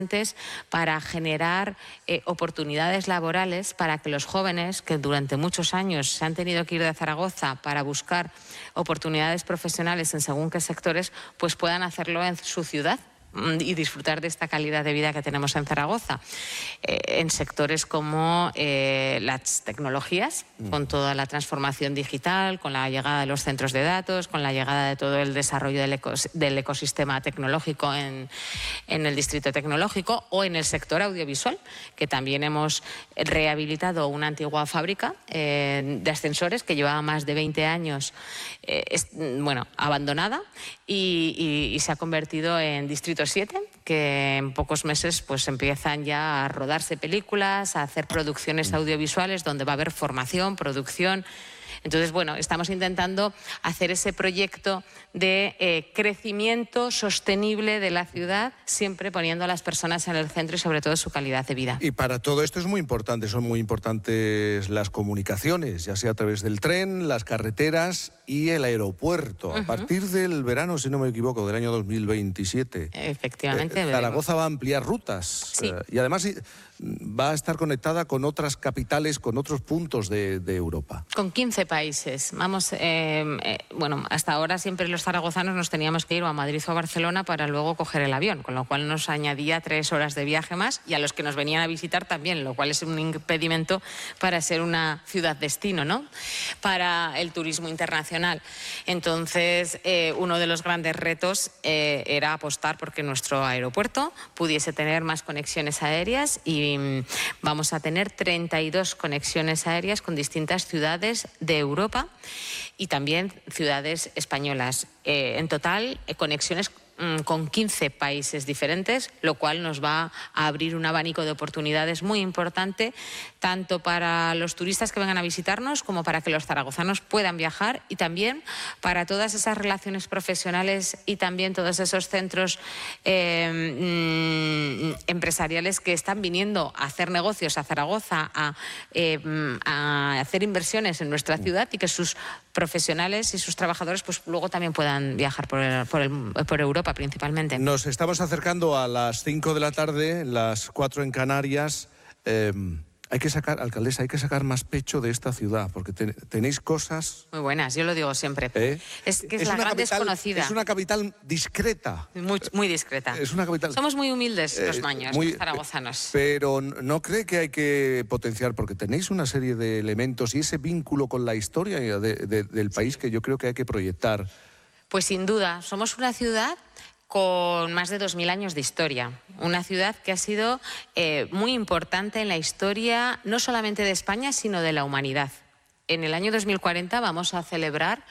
para generar oportunidades laborales para que los jóvenes que durante muchos años se han tenido que ir de Zaragoza para buscar oportunidades profesionales en según qué sectores, pues puedan hacerlo en su ciudad y disfrutar de esta calidad de vida que tenemos en Zaragoza, en sectores como las tecnologías, con toda la transformación digital, con la llegada de los centros de datos, con la llegada de todo el desarrollo del ecosistema tecnológico en el distrito tecnológico, o en el sector audiovisual, que también hemos rehabilitado una antigua fábrica de ascensores que llevaba más de 20 años abandonada y se ha convertido en Distrito 7, que en pocos meses pues empiezan ya a rodarse películas, a hacer producciones audiovisuales donde va a haber formación, producción. Entonces, bueno, estamos intentando hacer ese proyecto de crecimiento sostenible de la ciudad, siempre poniendo a las personas en el centro y sobre todo su calidad de vida. Y para todo esto es muy importante, son muy importantes las comunicaciones, ya sea a través del tren, las carreteras y el aeropuerto. A partir del verano, si no me equivoco, del año 2027. Efectivamente. Zaragoza va a ampliar rutas. Sí. Y además va a estar conectada con otras capitales, con otros puntos de Europa. Con 15 países. Vamos, hasta ahora siempre los zaragozanos nos teníamos que ir o a Madrid o a Barcelona para luego coger el avión, con lo cual nos añadía 3 horas de viaje más, y a los que nos venían a visitar también, lo cual es un impedimento para ser una ciudad destino, ¿no?, para el turismo internacional. Entonces, uno de los grandes retos era apostar porque nuestro aeropuerto pudiese tener más conexiones aéreas, y vamos a tener 32 conexiones aéreas con distintas ciudades de Europa y también ciudades españolas. En total, conexiones con 15 países diferentes, lo cual nos va a abrir un abanico de oportunidades muy importante, tanto para los turistas que vengan a visitarnos como para que los zaragozanos puedan viajar, y también para todas esas relaciones profesionales y también todos esos centros empresariales que están viniendo a hacer negocios a Zaragoza, a hacer inversiones en nuestra ciudad, y que sus profesionales y sus trabajadores pues luego también puedan viajar por Europa principalmente. Nos estamos acercando a las 5 de la tarde, las 4 en Canarias. Hay que sacar, alcaldesa, hay que sacar más pecho de esta ciudad, porque tenéis cosas... Muy buenas, yo lo digo siempre. Es que es la gran desconocida. Es una capital discreta. Muy discreta. Es una capital... Somos muy humildes los maños, los zaragozanos. Pero ¿no cree que hay que potenciar? Porque tenéis una serie de elementos y ese vínculo con la historia del país que yo creo que hay que proyectar. Pues sin duda, somos una ciudad con más de 2000 años de historia. Una ciudad que ha sido muy importante en la historia, no solamente de España, sino de la humanidad. En el año 2040 vamos a celebrar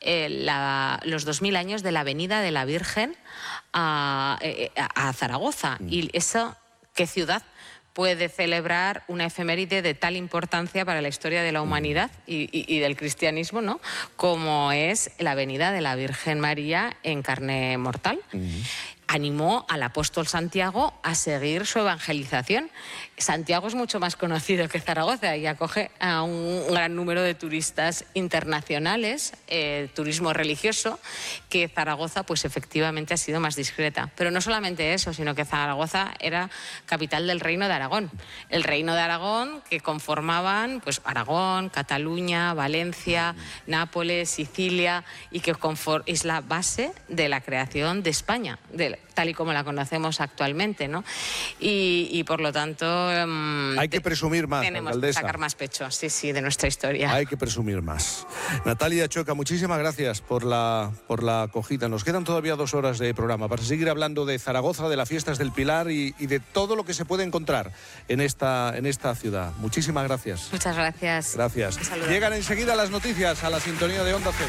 los 2000 años de la venida de la Virgen a Zaragoza. Y eso, ¿qué ciudad puede celebrar una efeméride de tal importancia para la historia de la humanidad y del cristianismo, ¿no?, como es la venida de la Virgen María en carne mortal? Animó al apóstol Santiago a seguir su evangelización. Santiago es mucho más conocido que Zaragoza y acoge a un gran número de turistas internacionales, turismo religioso, que Zaragoza pues efectivamente ha sido más discreta. Pero no solamente eso, sino que Zaragoza era capital del Reino de Aragón. El Reino de Aragón, que conformaban pues Aragón, Cataluña, Valencia, Nápoles, Sicilia, y que es la base de la creación de España, tal y como la conocemos actualmente, ¿no? Y por lo tanto... hay que presumir más, tenemos alcaldesa. Que sacar más pecho, sí, de nuestra historia. Hay que presumir más. Natalia Choca, muchísimas gracias por la acogida. Nos quedan todavía 2 horas de programa para seguir hablando de Zaragoza, de las fiestas del Pilar y de todo lo que se puede encontrar en esta ciudad. Muchísimas gracias. Muchas gracias. Gracias. Llegan enseguida las noticias a la sintonía de Onda Cero.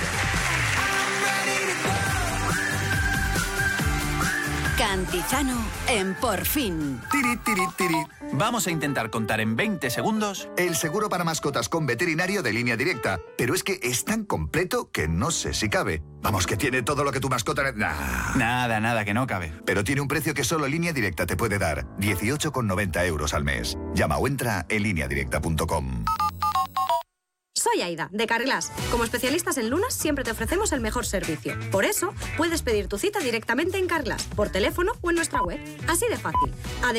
Cantizano en Por Fin. Tiri, tiri, tiri. Vamos a intentar contar en 20 segundos El seguro para mascotas con veterinario de Línea Directa. Pero es que es tan completo que no sé si cabe. Vamos, que tiene todo lo que tu mascota... Nada, que no cabe. Pero tiene un precio que solo Línea Directa te puede dar. 18,90 € al mes. Llama o entra en lineadirecta.com. Soy Aida, de Carglass. Como especialistas en lunas, siempre te ofrecemos el mejor servicio. Por eso, puedes pedir tu cita directamente en Carglass, por teléfono o en nuestra web. Así de fácil. Además,